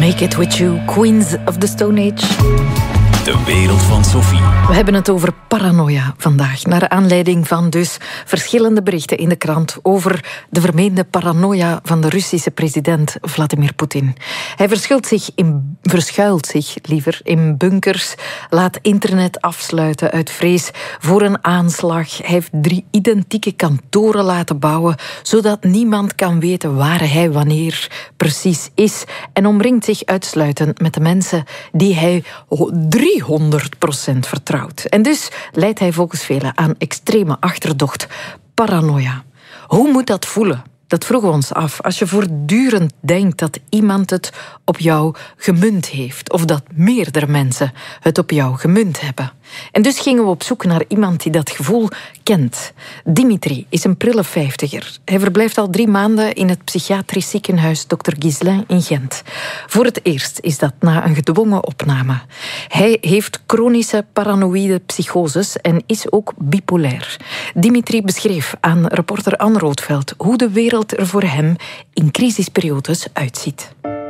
Make It With You, Queens of the Stone Age. De wereld van Sophie. We hebben het over paranoia vandaag. Naar aanleiding van dus verschillende berichten in de krant over de vermeende paranoia van de Russische president Vladimir Poetin. Hij verschuilt zich in bunkers, laat internet afsluiten uit vrees voor een aanslag. Hij heeft 3 identieke kantoren laten bouwen, zodat niemand kan weten waar hij wanneer precies is, en omringt zich uitsluitend met de mensen die hij 300% vertrouwt. En dus leidt hij volgens velen aan extreme achterdocht, paranoia. Hoe moet dat voelen? Dat vroegen we ons af. Als je voortdurend denkt dat iemand het op jou gemunt heeft, of dat meerdere mensen het op jou gemunt hebben. En dus gingen we op zoek naar iemand die dat gevoel kent. Dimitri is een prille 50er. Hij verblijft al 3 maanden in het psychiatrisch ziekenhuis Dr. Ghislain in Gent. Voor het eerst is dat na een gedwongen opname. Hij heeft chronische paranoïde psychoses en is ook bipolair. Dimitri beschreef aan reporter Anne Roodveld hoe de wereld er voor hem in crisisperiodes uitziet.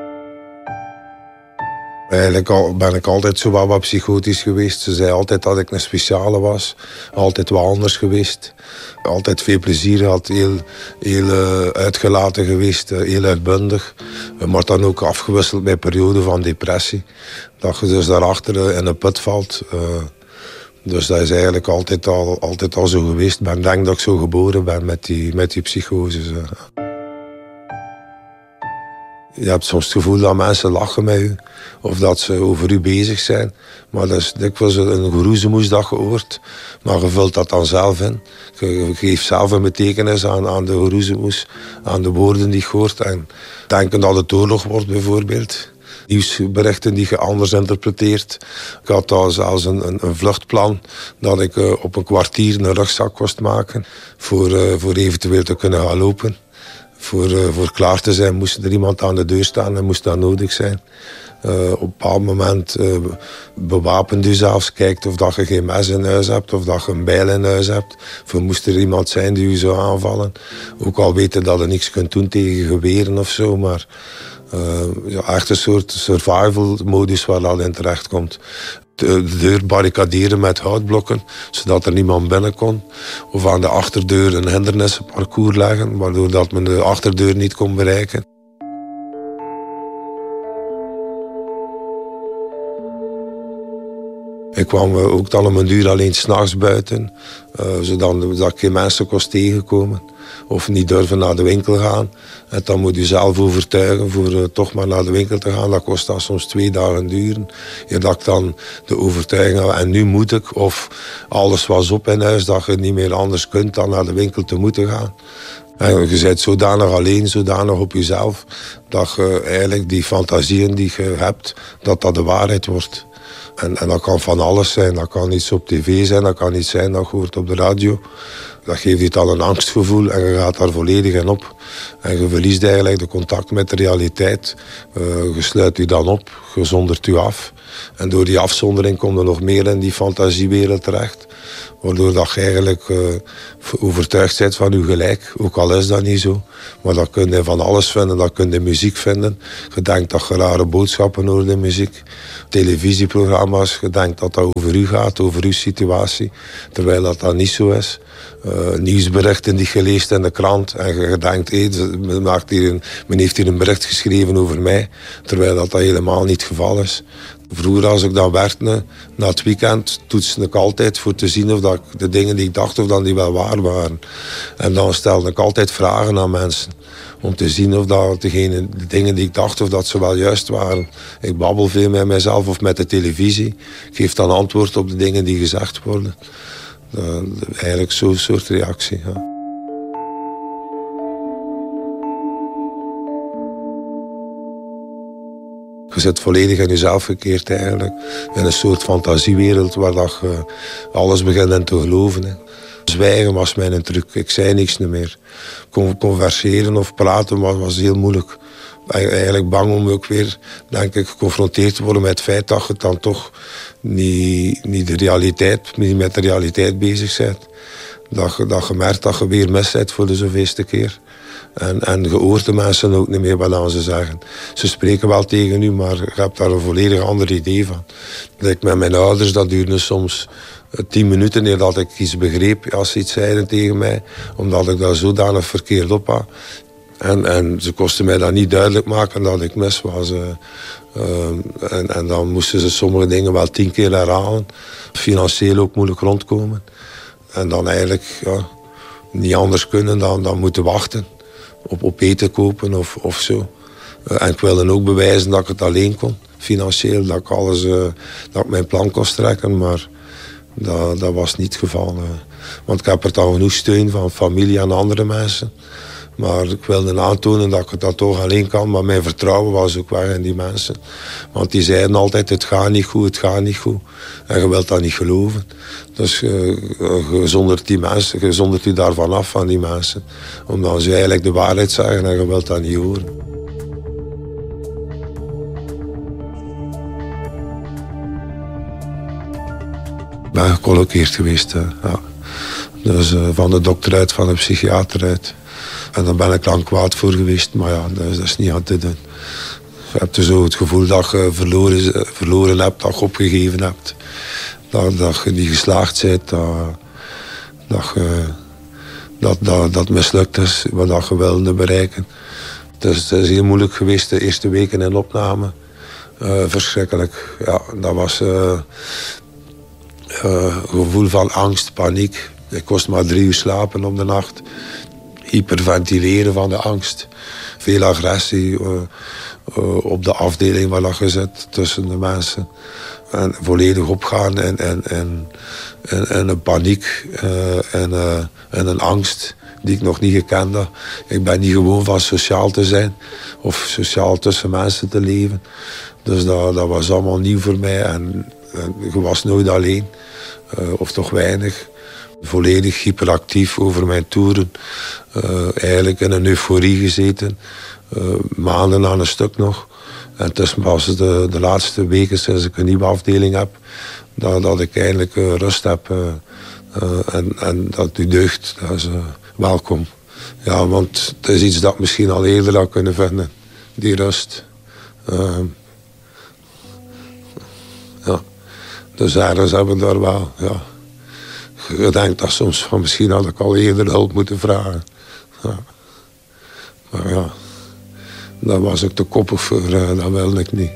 Eigenlijk ben ik altijd zo wat psychotisch geweest. Ze zei altijd dat ik een speciale was. Altijd wat anders geweest. Altijd veel plezier gehad. Heel uitgelaten geweest. Heel uitbundig. Maar dan ook afgewisseld bij perioden van depressie. Dat je dus daarachter in een put valt. Dus dat is eigenlijk altijd al zo geweest. Ik denk dat ik zo geboren ben met die psychoses. Je hebt soms het gevoel dat mensen lachen met u. Of dat ze over u bezig zijn. Maar dat is dikwijls een geroezemoes dat je hoort. Maar je vult dat dan zelf in. Je geeft zelf een betekenis aan de geroezemoes. Aan de woorden die je hoort. En denken dat het oorlog wordt bijvoorbeeld. Nieuwsberichten die je anders interpreteert. Ik had al zelfs een vluchtplan dat ik op een kwartier een rugzak kost maken. Voor eventueel te kunnen gaan lopen. Voor klaar te zijn moest er iemand aan de deur staan en moest dat nodig zijn. Op een bepaald moment bewapend u zelfs, kijkt of dat je geen mes in huis hebt of dat je een bijl in huis hebt. Of moest er iemand zijn die u zou aanvallen. Ook al weten dat je niks kunt doen tegen geweren of zo, maar echt een soort survival modus waar dat in terecht komt. De deur barricaderen met houtblokken, zodat er niemand binnen kon. Of aan de achterdeur een hindernissenparcours leggen, waardoor dat men de achterdeur niet kon bereiken. Ik kwam ook dan om een uur alleen 's nachts buiten, zodat ik geen mensen kon tegenkomen. Of niet durven naar de winkel gaan. En dan moet je zelf overtuigen voor toch maar naar de winkel te gaan. Dat kost dan soms 2 dagen duren. Je dat ik dan de overtuiging had, en nu moet ik. Of alles was op in huis, dat je niet meer anders kunt dan naar de winkel te moeten gaan. En je bent zodanig alleen, zodanig op jezelf, dat je eigenlijk die fantasieën die je hebt, dat de waarheid wordt. En dat kan van alles zijn. Dat kan iets op tv zijn, dat kan iets zijn dat je hoort op de radio. Dat geeft je al een angstgevoel en je gaat daar volledig in op. En je verliest eigenlijk de contact met de realiteit. Je sluit je dan op, je zondert je af. En door die afzondering kom je nog meer in die fantasiewereld terecht. Waardoor dat je eigenlijk overtuigd bent van je gelijk. Ook al is dat niet zo. Maar dat kun je van alles vinden. Dat kun je in muziek vinden. Je denkt dat je rare boodschappen hoort in muziek. Televisieprogramma's. Je denkt dat dat over u gaat, over uw situatie. Terwijl dat niet zo is. Nieuwsberichten die je leest in de krant. En je denkt, men heeft hier een bericht geschreven over mij. Terwijl dat helemaal niet het geval is. Vroeger als ik dan werkte, na het weekend, toetste ik altijd voor te zien of dat ik de dingen die ik dacht of dat die wel waar waren. En dan stelde ik altijd vragen aan mensen. Om te zien of dat de dingen die ik dacht of dat ze wel juist waren. Ik babbel veel met mezelf of met de televisie. Ik geef dan antwoord op de dingen die gezegd worden. Eigenlijk zo'n soort reactie, ja. Je zit volledig in jezelf gekeerd eigenlijk. In een soort fantasiewereld waar dat je alles begint in te geloven. Hè. Zwijgen was mijn truc. Ik zei niks meer. Converseren of praten was heel moeilijk. Eigenlijk bang om ook weer, denk ik, geconfronteerd te worden met het feit dat je dan toch niet met de realiteit bezig bent. Dat je merkt dat je weer mis bent voor de zoveelste keer. En je hoort de mensen ook niet meer wat ze zeggen. Ze spreken wel tegen u, maar je hebt daar een volledig ander idee van. Like met mijn ouders, dat duurde soms 10 minuten nadat ik iets begreep als ze iets zeiden tegen mij, omdat ik dat zodanig verkeerd op had. En ze kosten mij dat niet duidelijk maken dat ik mis was. En dan moesten ze sommige dingen wel 10 keer herhalen. Financieel ook moeilijk rondkomen. En dan eigenlijk niet anders kunnen dan moeten wachten. Op eten kopen of zo. En ik wilde ook bewijzen dat ik het alleen kon. Financieel, dat ik mijn plan kon strekken. Maar dat was niet het geval. Want ik heb er dan genoeg steun van familie en andere mensen. Maar ik wilde aantonen dat ik dat toch alleen kan. Maar mijn vertrouwen was ook weg in die mensen. Want die zeiden altijd, het gaat niet goed, het gaat niet goed. En je wilt dat niet geloven. Dus je zondert u daarvan af van die mensen. Omdat ze eigenlijk de waarheid zeggen en je wilt dat niet horen. Ik ben gecolloqueerd geweest. Ja. Dus van de dokter uit, van de psychiater uit. En daar ben ik lang kwaad voor geweest, maar ja, dat is niet aan te doen. Je hebt dus zo het gevoel dat je verloren hebt, dat je opgegeven hebt. Dat je niet geslaagd bent, dat mislukt is wat je wilde bereiken. Het is heel moeilijk geweest de eerste weken in opname. Verschrikkelijk. Ja, dat was een gevoel van angst, paniek. Ik kost maar 3 uur slapen op de nacht. Hyperventileren van de angst. Veel agressie op de afdeling waar je zit tussen de mensen. En volledig opgaan en een paniek en een angst die ik nog niet gekend had. Ik ben niet gewoon van sociaal te zijn of sociaal tussen mensen te leven. Dus dat was allemaal nieuw voor mij. En je was nooit alleen, of toch weinig. Volledig hyperactief over mijn toeren. Eigenlijk in een euforie gezeten. Maanden aan een stuk nog. En het is pas de laatste weken sinds ik een nieuwe afdeling heb, dat ik eigenlijk rust heb. En dat u deugt, dat is welkom. Ja, want het is iets dat ik misschien al eerder had kunnen vinden. Die rust. Ja. Dus ergens hebben we daar wel, ja. Je denkt dat soms van misschien had ik al eerder hulp moeten vragen. Ja. Maar ja, daar was ik te koppig voor, dat wilde ik niet.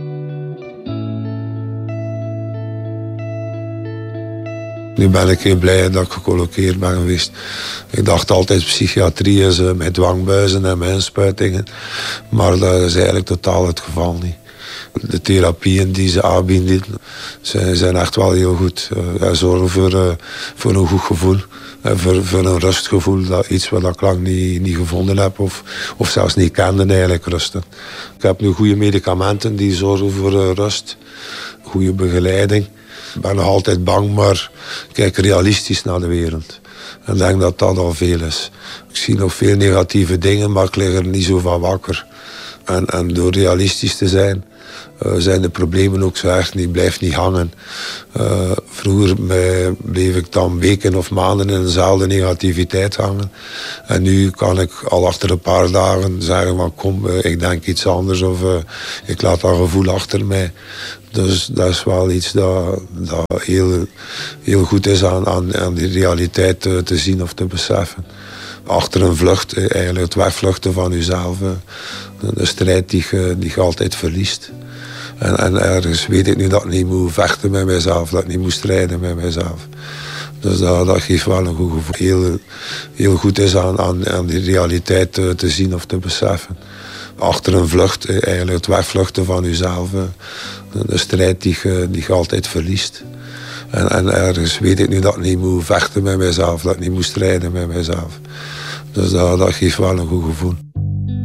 Nu ben ik heel blij dat ik gecolloqueerd ben geweest. Ik dacht altijd psychiatrie is met dwangbuizen en met inspuitingen. Maar dat is eigenlijk totaal het geval niet. De therapieën die ze aanbieden zijn echt wel heel goed. Zorgen voor een goed gevoel. Voor een rustgevoel. Iets wat ik lang niet gevonden heb. Of zelfs niet kende eigenlijk rusten. Ik heb nu goede medicamenten die zorgen voor rust. Goede begeleiding. Ik ben nog altijd bang, maar kijk realistisch naar de wereld. En denk dat dat al veel is. Ik zie nog veel negatieve dingen, maar ik lig er niet zo van wakker. En door realistisch te zijn, zijn de problemen ook zo erg niet, blijft niet hangen. Vroeger bleef ik dan weken of maanden in dezelfde negativiteit hangen. En nu kan ik al achter een paar dagen zeggen van kom, ik denk iets anders of ik laat dat gevoel achter mij. Dus dat is wel iets dat heel goed is aan die realiteit te zien of te beseffen. Achter een vlucht, eigenlijk het wegvluchten van jezelf. De strijd die je altijd verliest. En ergens weet ik nu dat ik niet moet vechten met mijzelf, dat ik niet moet strijden met mijzelf. Dus dat geeft wel een goed gevoel. Heel goed is aan die realiteit te zien of te beseffen. Achter een vlucht, eigenlijk het wegvluchten van jezelf. De strijd die je altijd verliest. En ergens weet ik nu dat ik niet moet vechten met mijzelf, dat ik niet moet strijden met mijzelf. Dus dat geeft wel een goed gevoel.